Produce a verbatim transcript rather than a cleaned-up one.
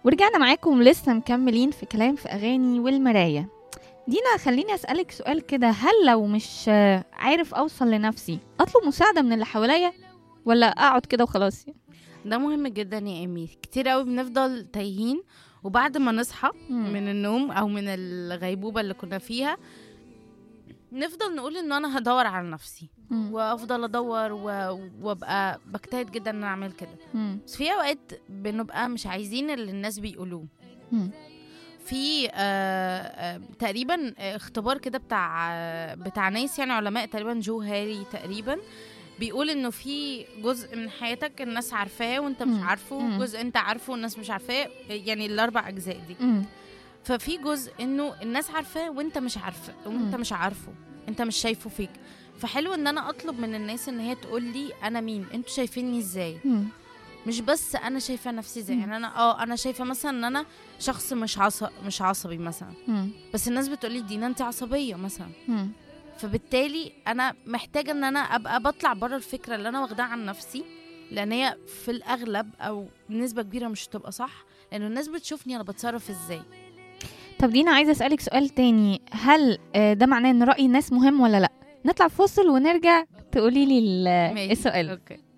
ورجعنا معاكم لسه مكملين في كلام في أغاني والمراية. دينا، خليني أسألك سؤال كده، هل لو مش آه، عارف أوصل لنفسي أطلب مساعدة من اللي حواليا ولا أقعد كده وخلاص؟ ده مهم جدا يا ايمي. كتير قوي بنفضل تايهين، وبعد ما نصحى مم. من النوم او من الغيبوبة اللي كنا فيها نفضل نقول ان انا هدور على نفسي، مم. وافضل ادور و- وابقى بجتهد جدا ان انا اعمل كده. مم. بس في اوقات بنبقى مش عايزين اللي الناس بيقولوه. مم. في آه آه تقريبا اختبار كده بتاع آه بتاع ناس يعني علماء، تقريبا جو هاري تقريبا، بيقول انه في جزء من حياتك الناس عارفاه وانت مش مم. عارفه، مم. جزء انت عارفه والناس مش عارفاه، يعني الاربع اجزاء دي. مم. ففي جزء انه الناس عارفاه وانت مش عارفه وانت مم. مش عارفه، انت مش شايفه فيك. فحلو ان انا اطلب من الناس ان هي تقول لي انا مين، انتوا شايفيني ازاي، مم. مش بس انا شايفه نفسي ازاي. مم. يعني انا اه انا شايفه مثلا ان انا شخص مش عصب مش عصبي مثلا، مم. بس الناس بتقولي دينا انت عصبيه مثلا. مم. فبالتالي انا محتاجه ان انا ابقى بطلع بره الفكره اللي انا واخداها عن نفسي، لان هي في الاغلب او بنسبه كبيره مش هتبقى صح، لان الناس بتشوفني انا بتصرف ازاي. طب دينا، عايزة أسألك سؤال تاني، هل آه، ده معناه إن رأي الناس مهم ولا لأ؟ نطلع فاصل ونرجع تقولي لي ماشي. السؤال. اوكي.